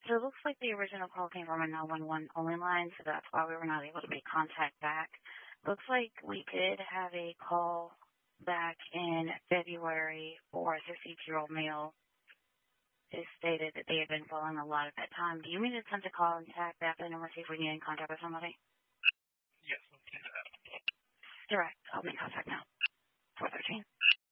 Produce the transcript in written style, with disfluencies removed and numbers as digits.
So it looks like the original call came from a 911 only line, so that's why we were not able to make contact back. Looks like we did have a call back in February for a 58-year-old male who stated that they had been falling a lot at that time. Do you mean to attempt to call and tag that number, see if we can get in contact with somebody? Yes, let's do that. Direct. I'll make contact now. 413.